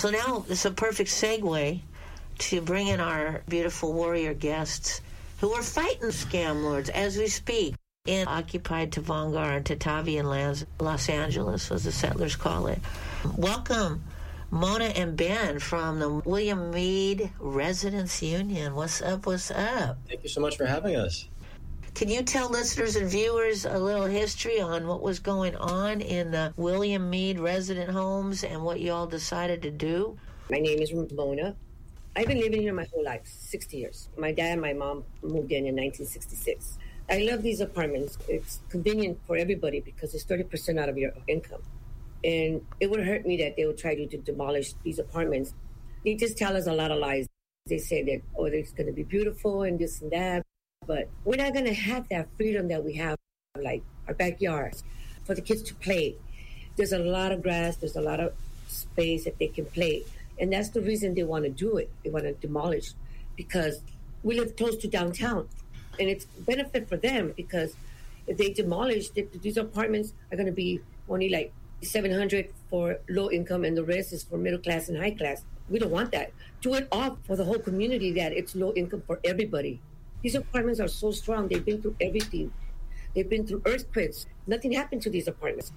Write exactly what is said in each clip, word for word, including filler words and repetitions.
So now it's a perfect segue to bring in our beautiful warrior guests who are fighting scam lords as we speak in occupied Tavanga and Tatavian lands, Los Angeles, as the settlers call it. Welcome, Mona and Ben from the William Meade Residents Union. What's up, what's up? Thank you so much for having us. Can you tell listeners and viewers a little history on what was going on in the William Meade resident homes and what you all decided to do? My name is Mona. I've been living here my whole life, sixty years. My dad and my mom moved in in nineteen sixty-six. I love these apartments. It's convenient for everybody because it's thirty percent out of your income. And it would hurt me that they would try to, to demolish these apartments. They just tell us a lot of lies. They say that, oh, it's going to be beautiful and this and that. But we're not going to have that freedom that we have, like our backyards, for the kids to play. There's a lot of grass. There's a lot of space that they can play. And that's the reason they want to do it. They want to demolish because we live close to downtown. And it's a benefit for them because if they demolish, these apartments are going to be only like seven hundred for low income and the rest is for middle class and high class. We don't want that. Do it off for the whole community that it's low income for everybody. These apartments are so strong. They've been through everything. They've been through earthquakes. Nothing happened to these apartments.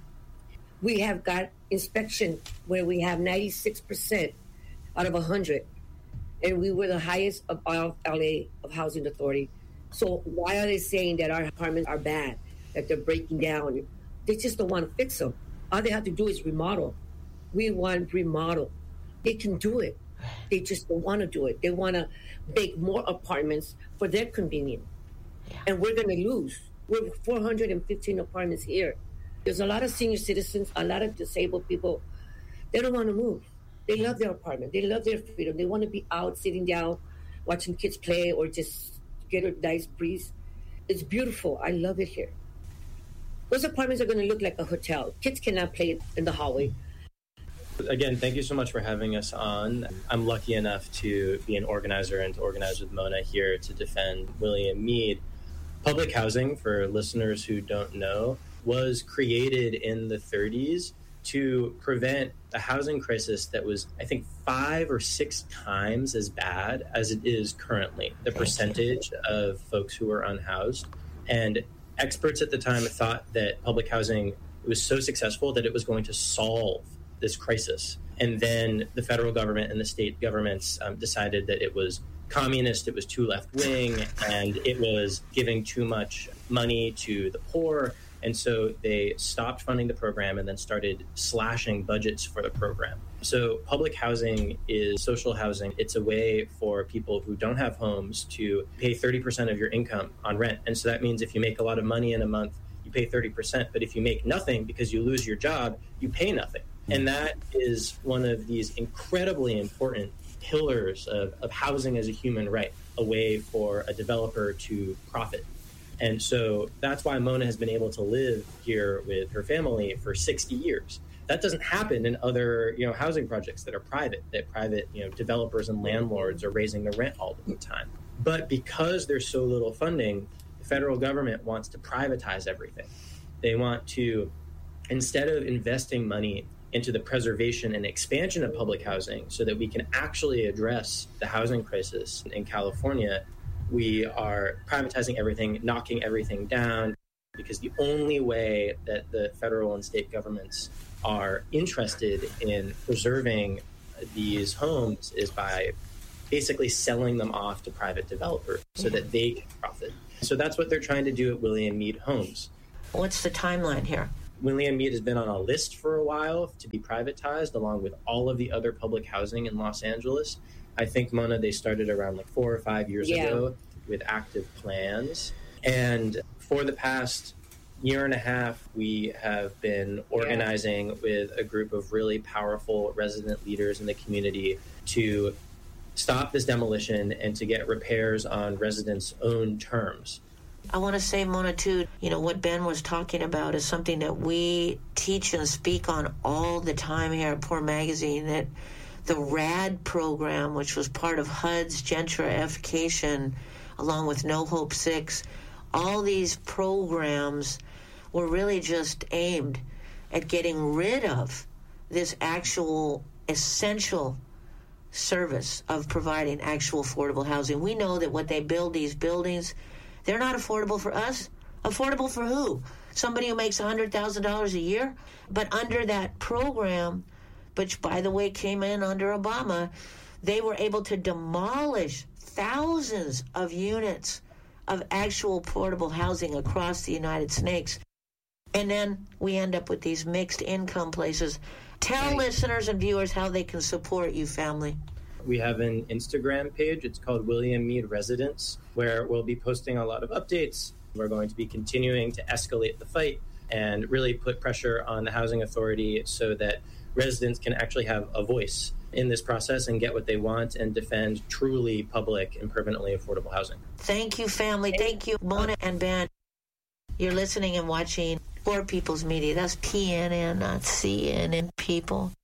We have got inspection where we have ninety-six percent out of one hundred. And we were the highest of all L A of Housing Authority. So why are they saying that our apartments are bad, that they're breaking down? They just don't want to fix them. All they have to do is remodel. We want remodel. They can do it. They just don't want to do it. They want to make more apartments for their convenience. Yeah. And we're going to lose. We're four hundred fifteen apartments here. There's a lot of senior citizens, a lot of disabled people. They don't want to move. They love their apartment. They love their freedom. They want to be out, sitting down, watching kids play, or just get a nice breeze. It's beautiful. I love it here. Those apartments are going to look like a hotel. Kids cannot play in the hallway. Again, thank you so much for having us on. I'm lucky enough to be an organizer and to organize with Mona here to defend William Meade. Public housing, for listeners who don't know, was created in the thirties to prevent a housing crisis that was, I think, five or six times as bad as it is currently, the percentage of folks who are unhoused. And experts at the time thought that public housing was so successful that it was going to solve this crisis. And then the federal government and the state governments um, decided that it was communist, it was too left-wing, and it was giving too much money to the poor. And so they stopped funding the program and then started slashing budgets for the program. So public housing is social housing. It's a way for people who don't have homes to pay thirty percent of your income on rent. And so that means if you make a lot of money in a month, you pay thirty percent. But if you make nothing because you lose your job, you pay nothing. And that is one of these incredibly important pillars of, of housing as a human right, a way for a developer to profit. And so that's why Mona has been able to live here with her family for sixty years. That doesn't happen in other, you know, housing projects that are private, that private, you know, developers and landlords are raising the rent all the time. But because there's so little funding, the federal government wants to privatize everything. They want to, instead of investing money into the preservation and expansion of public housing so that we can actually address the housing crisis in California, we are privatizing everything, knocking everything down, because the only way that the federal and state governments are interested in preserving these homes is by basically selling them off to private developers so that they can profit. So that's what they're trying to do at William Meade Homes. What's the timeline here? William Meade has been on a list for a while to be privatized, along with all of the other public housing in Los Angeles. I think, Mona, they started around like four or five years yeah. ago with active plans. And for the past year and a half, we have been organizing yeah. with a group of really powerful resident leaders in the community to stop this demolition and to get repairs on residents' own terms. I want to say, Mona, too, you know, what Ben was talking about is something that we teach and speak on all the time here at Poor Magazine, that the RAD program, which was part of H U D's gentrification, along with No Hope Six, all these programs were really just aimed at getting rid of this actual essential service of providing actual affordable housing. We know that what they build, these buildings, they're not affordable for us. Affordable for who? Somebody who makes one hundred thousand dollars a year? But under that program, which, by the way, came in under Obama, they were able to demolish thousands of units of actual affordable housing across the United States. And then we end up with these mixed income places. Tell right. listeners and viewers how they can support you, family. We have an Instagram page. It's called William Mead Residence, where we'll be posting a lot of updates. We're going to be continuing to escalate the fight and really put pressure on the Housing Authority so that residents can actually have a voice in this process and get what they want and defend truly public and permanently affordable housing. Thank you, family. Thank you, Mona and Ben. You're listening and watching For People's Media. That's P N N, not C N N, people.